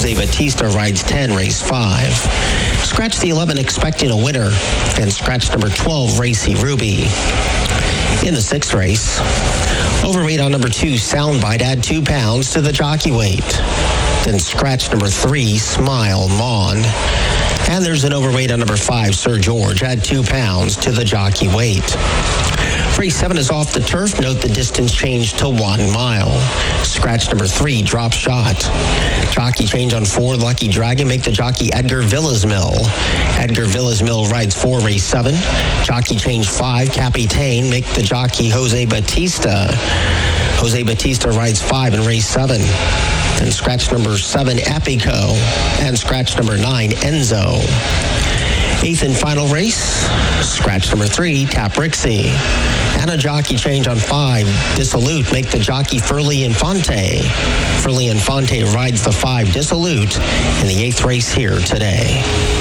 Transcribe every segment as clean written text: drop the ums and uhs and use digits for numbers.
Jose Batista rides 10, race 5. Scratch the 11, expecting a winner. And scratch number 12, Racy Ruby. In the 6th race, overweight on number 2, Soundbite, add 2 pounds to the jockey weight. Then scratch number 3, Smile Mon. And there's an overweight on number 5, Sir George, add 2 pounds to the jockey weight. Race 7 is off the turf. Note the distance changed to 1 mile. Scratch number 3, Drop Shot. Jockey change on 4, Lucky Dragon. Make the jockey Edgar Villasmil. Edgar Villasmil rides 4, race 7. Jockey change 5, Capitaine. Make the jockey Jose Batista. Jose Batista rides 5 in race 7. Then scratch number 7, Epico. And scratch number 9, Enzo. 8th and final race, scratch number 3, Caprixie. And a jockey change on 5, Dissolute. Make the jockey Furley Infante. Furley Infante rides the 5, Dissolute, in the 8th race here today.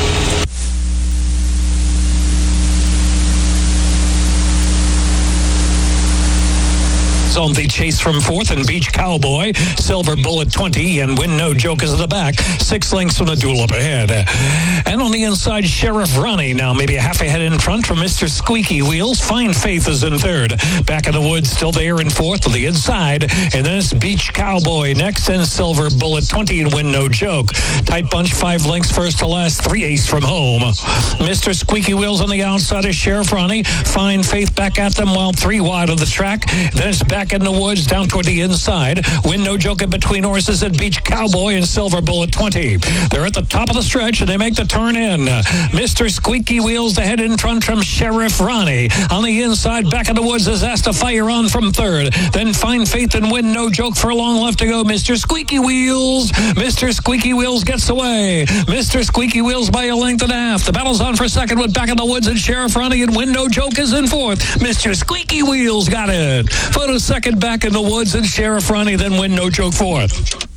On the chase from 4th and Beach Cowboy, Silver Bullet 20, and Win No Joke is at the back. 6 lengths from the duel up ahead. And on the inside, Sheriff Ronnie, now maybe a half a head in front from Mr. Squeaky Wheels. Fine Faith is in 3rd. Back in the woods, still there in 4th to the inside. And then it's Beach Cowboy next, and Silver Bullet 20 and Win No Joke. Tight bunch, 5 lengths first to last, 3 ace from home. Mr. Squeaky Wheels on the outside is Sheriff Ronnie. Fine Faith back at them while 3 wide of the track. Then it's back in the woods down toward the inside. Win No Joke in between horses at Beach Cowboy and Silver Bullet 20. They're at the top of the stretch and they make the turn in. Mr. Squeaky Wheels ahead in front from Sheriff Ronnie. On the inside, back in the woods is Asked to Fire on from 3rd. Then Fine Faith and Win No Joke for a long left to go. Mr. Squeaky Wheels. Mr. Squeaky Wheels gets away. Mr. Squeaky Wheels by a length and a half. The battle's on for 2nd with Back in the Woods and Sheriff Ronnie, and Win No Joke is in 4th. Mr. Squeaky Wheels got it. Photo 2nd, Back in the Woods and Sheriff Ronnie, then Win No Joke 4th.